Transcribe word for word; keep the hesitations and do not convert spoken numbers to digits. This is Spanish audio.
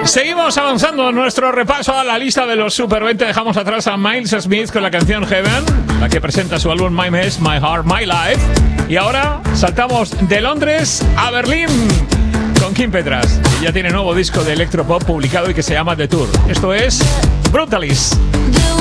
Seguimos avanzando en nuestro repaso a la lista de los Super veinte. Dejamos atrás a Miles Smith con la canción Heaven, la que presenta su álbum My Mess, My Heart, My Life. Y ahora saltamos de Londres a Berlín con Kim Petras, que ya tiene nuevo disco de electropop publicado y que se llama The Tour. Esto es Brutalis.